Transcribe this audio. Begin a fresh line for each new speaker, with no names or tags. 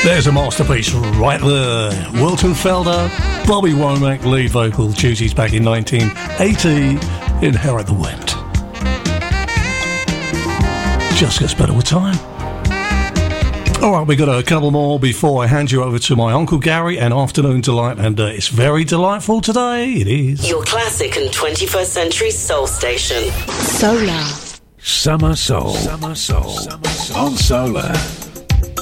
There's a masterpiece right there. Wilton Felder, Bobby Womack, lead vocal, duties back in 1980, Inherit the Wind. Just gets better with time. Alright, we got a couple more before I hand you over to my Uncle Gary and Afternoon Delight, and it's very delightful today, it is.
Your classic and 21st century soul station.
Solar.
Summer Soul. On Solar.